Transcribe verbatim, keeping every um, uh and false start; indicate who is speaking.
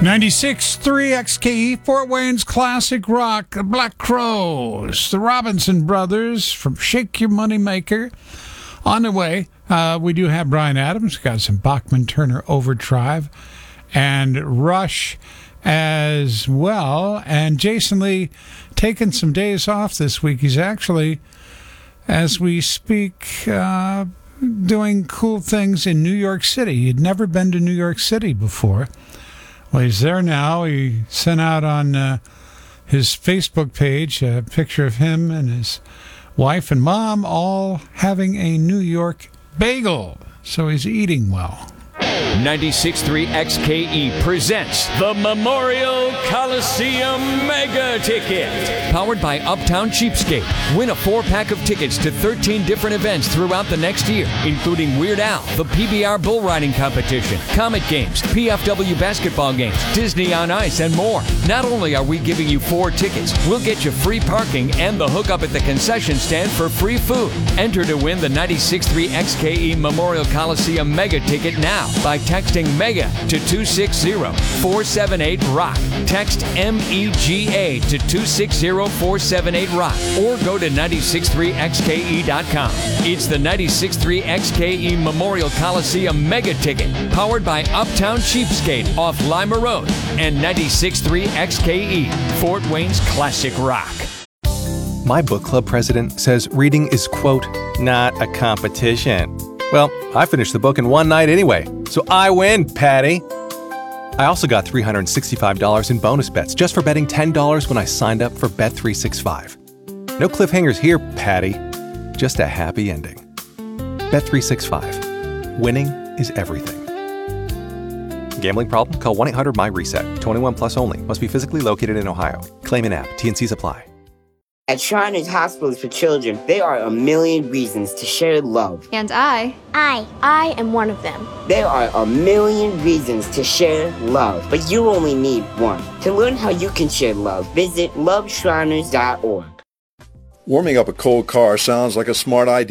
Speaker 1: ninety-six point three X K E, Fort Wayne's classic rock, the Black Crowes, the Robinson Brothers from Shake Your Money Maker. On the way, uh, we do have Bryan Adams, got some Bachman Turner Overdrive, and Rush as well. And Jason Lee taking some days off this week. He's actually, as we speak, uh, doing cool things in New York City. He'd never been to New York City before. Well, he's there now. He sent out on uh, his Facebook page a picture of him and his wife and mom all having a New York bagel. So he's eating well.
Speaker 2: ninety-six point three X K E presents the Memorial Coliseum Mega Ticket. Powered by Uptown Cheapskate. Win a four-pack of tickets to thirteen different events throughout the next year, including Weird Al, the P B R Bull Riding Competition, Comet Games, P F W basketball games, Disney on Ice, and more. Not only are we giving you four tickets, we'll get you free parking and the hookup at the concession stand for free food. Enter to win the ninety-six point three X K E Memorial Coliseum Mega Ticket now by texting MEGA to two six zero four seven eight ROCK. Text M E G A to two six zero four seven eight ROCK or go to ninety-six point three X K E dot com. It's the ninety-six point three X K E Memorial Coliseum Mega Ticket, powered by Uptown Cheapskate off Lima Road and ninety-six point three X K E, Fort Wayne's classic rock.
Speaker 3: My book club president says reading is, quote, not a competition. Well, I finished the book in one night anyway, so I win, Patty. I also got three hundred sixty-five dollars in bonus bets just for betting ten dollars when I signed up for Bet three sixty-five. No cliffhangers here, Patty. Just a happy ending. Bet three sixty-five. Winning is everything. Gambling problem? Call one eight hundred M Y reset. twenty-one plus only. Must be physically located in Ohio. Claim in app. T and C's apply.
Speaker 4: At Shriners Hospitals for Children, there are a million reasons to share love.
Speaker 5: And I,
Speaker 6: I, I am one of them.
Speaker 4: There are a million reasons to share love, but you only need one. To learn how you can share love, visit love shriners dot org.
Speaker 7: Warming up a cold car sounds like a smart idea.